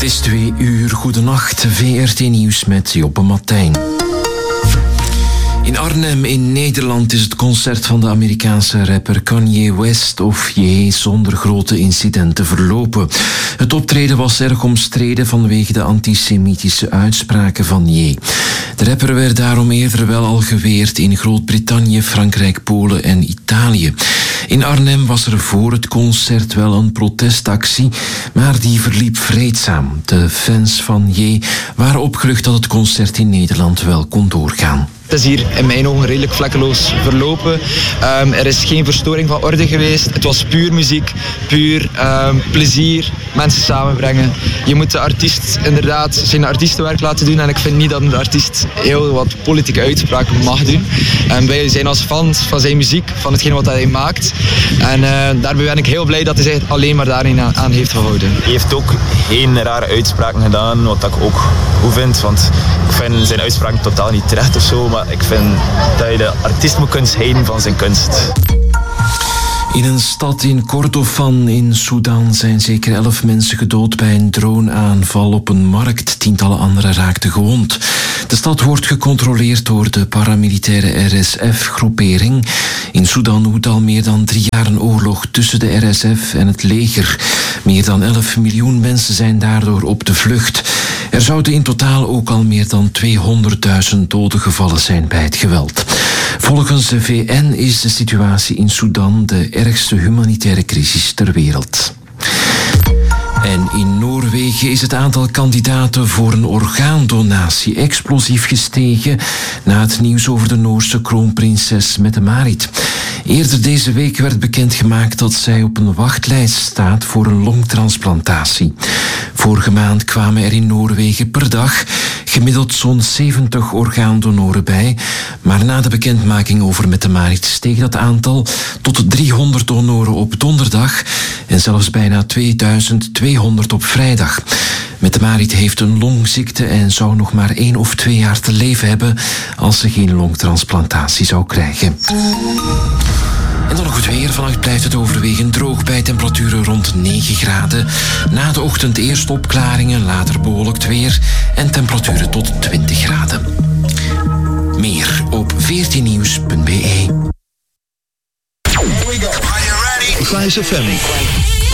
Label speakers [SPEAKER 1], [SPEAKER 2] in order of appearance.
[SPEAKER 1] Het is 2 uur, goedenacht, VRT Nieuws met Joppe Martijn. In Arnhem in Nederland is het concert van de Amerikaanse rapper Kanye West of Ye zonder grote incidenten verlopen. Het optreden was erg omstreden vanwege de antisemitische uitspraken van Ye. De rapper werd daarom eerder wel al geweerd in Groot-Brittannië, Frankrijk, Polen en Italië. In Arnhem was er voor het concert wel een protestactie, maar die verliep vreedzaam. De fans van Ye waren opgelucht dat het concert in Nederland wel kon doorgaan.
[SPEAKER 2] Het is hier in mijn ogen redelijk vlekkeloos verlopen. Er is geen verstoring van orde geweest. Het was puur muziek, puur plezier, mensen samenbrengen. Je moet de artiest inderdaad zijn artiestenwerk laten doen en ik vind niet dat een artiest heel wat politieke uitspraken mag doen. Wij zijn als fans van zijn muziek, van hetgeen wat hij maakt. En daarbij ben ik heel blij dat hij zich alleen maar daarin aan heeft gehouden.
[SPEAKER 3] Hij heeft ook geen rare uitspraken gedaan, wat ik ook goed vind, want ik vind zijn uitspraken totaal niet terecht of zo, maar ik vind dat je de artiest moet kunnen scheiden van zijn kunst.
[SPEAKER 1] In een stad in Kordofan in Sudan zijn zeker 11 mensen gedood bij een droneaanval op een markt. Tientallen anderen raakten gewond. De stad wordt gecontroleerd door de paramilitaire RSF-groepering. In Sudan woedt al meer dan 3 jaar een oorlog tussen de RSF en het leger. Meer dan 11 miljoen mensen zijn daardoor op de vlucht. Er zouden in totaal ook al meer dan 200.000 doden gevallen zijn bij het geweld. Volgens de VN is de situatie in Sudan de ergste humanitaire crisis ter wereld. En in Noorwegen is het aantal kandidaten voor een orgaandonatie explosief gestegen na het nieuws over de Noorse kroonprinses Mette-Marit. Eerder deze week werd bekendgemaakt dat zij op een wachtlijst staat voor een longtransplantatie. Vorige maand kwamen er in Noorwegen per dag gemiddeld zo'n 70 orgaandonoren bij, maar na de bekendmaking over Mette-Marit steeg dat aantal tot 300 donoren op donderdag en zelfs bijna 2200 op vrijdag. Mette-Marit heeft een longziekte en zou nog maar 1 of 2 jaar te leven hebben als ze geen longtransplantatie zou krijgen. En dan nog het weer. Vannacht blijft het overwegend droog bij temperaturen rond 9 graden. Na de ochtend eerst opklaringen, later bewolkt weer en temperaturen tot 20 graden. Meer op vrtnieuws.be.
[SPEAKER 4] Vice FM.